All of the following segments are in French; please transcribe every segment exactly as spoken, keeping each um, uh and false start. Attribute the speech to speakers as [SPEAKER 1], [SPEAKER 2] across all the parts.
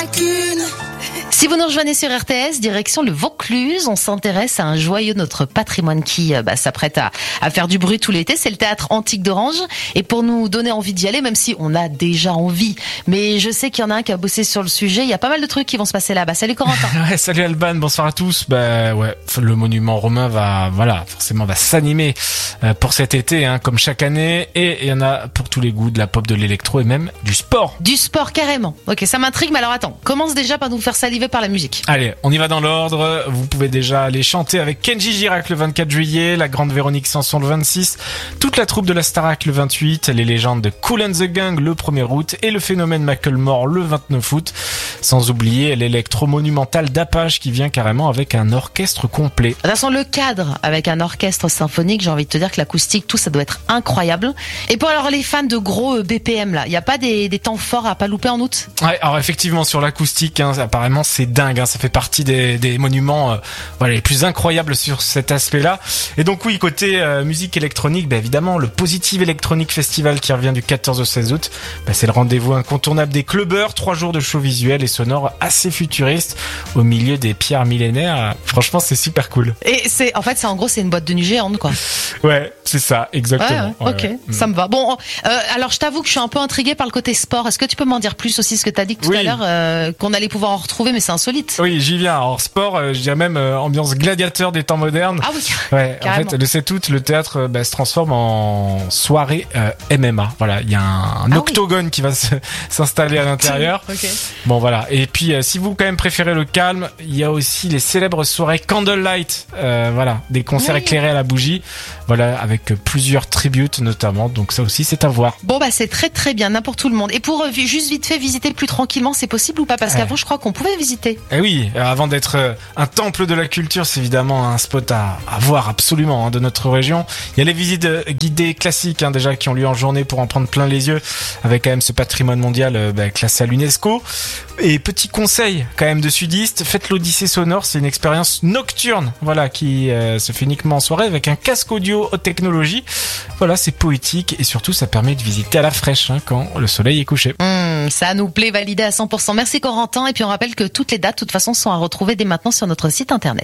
[SPEAKER 1] Si vous nous rejoignez sur R T S, direction le Vaucluse, on s'intéresse à un joyau de notre patrimoine qui bah, s'apprête à, à faire du bruit tout l'été, c'est le Théâtre Antique d'Orange. Et pour nous donner envie d'y aller, même si on a déjà envie, mais je sais qu'il y en a un qui a bossé sur le sujet, il y a pas mal de trucs qui vont se passer là-bas. Salut Corentin.
[SPEAKER 2] Ouais, salut Alban, bonsoir à tous. Bah ouais, le monument romain va, voilà, forcément va s'animer euh, pour cet été, hein, comme chaque année. Et il y en a pour tous les goûts, de la pop, de l'électro et même du sport.
[SPEAKER 1] Du sport carrément. Ok, ça m'intrigue, mais alors attends, commence déjà par nous faire saliver par la musique.
[SPEAKER 2] Allez, on y va dans l'ordre. Vous pouvez déjà aller chanter avec Kenji Girac le vingt-quatre juillet, la grande Véronique Sanson le vingt-six, toute la troupe de la Starac le vingt-huit, les légendes de Kool and the Gang le premier août et le phénomène Macklemore le vingt-neuf août. Sans oublier l'électro monumental d'Apache qui vient carrément avec un orchestre complet.
[SPEAKER 1] De toute façon, le cadre avec un orchestre symphonique, j'ai envie de te dire que l'acoustique, tout ça doit être incroyable. Et pour alors les fans de gros B P M là, il y a pas des, des temps forts à pas louper en août?
[SPEAKER 2] Ouais, alors effectivement sur l'acoustique, hein, apparemment c'est dingue, hein, ça fait partie des, des monuments euh, voilà, les plus incroyables sur cet aspect-là. Et donc oui, côté euh, musique électronique, bah, évidemment le Positive Electronic Festival qui revient du quatorze au seize août, bah, c'est le rendez-vous incontournable des clubbers, trois jours de show visuel et sonore assez futuriste au milieu des pierres millénaires. Franchement, c'est super cool.
[SPEAKER 1] Et c'est en fait, c'est en gros, c'est une boîte de nuit géante quoi.
[SPEAKER 2] Ouais, c'est ça, exactement.
[SPEAKER 1] Ouais, ouais, ok,
[SPEAKER 2] ouais, ouais.
[SPEAKER 1] ça me va. Bon, euh, alors je t'avoue que je suis un peu intriguée par le côté sport. Est-ce que tu peux m'en dire plus aussi, ce que t'as dit tout
[SPEAKER 2] oui.
[SPEAKER 1] à l'heure, euh, qu'on allait pouvoir en retrouver, mais c'est insolite.
[SPEAKER 2] Oui, j'y viens. Alors sport, euh, je dirais même euh, ambiance gladiateur des temps modernes.
[SPEAKER 1] Ah oui.
[SPEAKER 2] Ouais.
[SPEAKER 1] Carrément.
[SPEAKER 2] En fait, le sept août, le théâtre euh, bah, se transforme en soirée euh, M M A. Voilà, il y a un, un
[SPEAKER 1] ah
[SPEAKER 2] octogone
[SPEAKER 1] oui.
[SPEAKER 2] qui va se, s'installer à l'intérieur.
[SPEAKER 1] Ok.
[SPEAKER 2] Bon voilà. Et puis, euh, si vous quand même préférez le calme, il y a aussi les célèbres soirées Candlelight. Euh, voilà, des concerts
[SPEAKER 1] oui.
[SPEAKER 2] éclairés à la bougie. Voilà, avec euh, plusieurs tributes notamment. Donc ça aussi, c'est à voir.
[SPEAKER 1] Bon bah c'est très très bien, n'importe tout le monde. Et pour euh, juste vite fait visiter plus tranquillement, c'est possible ou pas? Parce qu'avant, je crois qu'on pouvait visiter.
[SPEAKER 2] Eh oui, avant d'être euh, un temple de la culture, c'est évidemment un spot à, à voir absolument hein, de notre région. Il y a les visites euh, guidées classiques hein, déjà qui ont lieu en journée pour en prendre plein les yeux, avec quand même ce patrimoine mondial euh, bah, classé à l'UNESCO. Et petit conseil quand même de sudiste, faites l'Odyssée sonore, c'est une expérience nocturne, voilà, qui euh, se fait uniquement en soirée avec un casque audio haute technologie. Voilà, c'est poétique et surtout ça permet de visiter à la fraîche hein, quand le soleil est couché.
[SPEAKER 1] Mmh, ça nous plaît, validé à cent pour cent. Merci Corentin. Et puis on rappelle que toutes les dates, de toute façon, sont à retrouver dès maintenant sur notre site internet.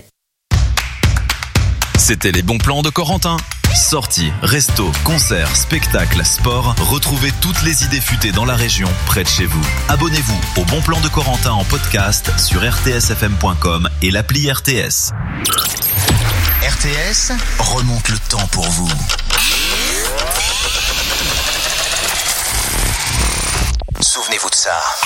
[SPEAKER 3] C'était les bons plans de Corentin. Sorties, restos, concerts, spectacles, sport. Retrouvez toutes les idées futées dans la région, près de chez vous. Abonnez-vous au Bon Plan de Corentin en podcast sur r t s f m point com et l'appli R T S.
[SPEAKER 4] R T S remonte le temps pour vous. Souvenez-vous de ça.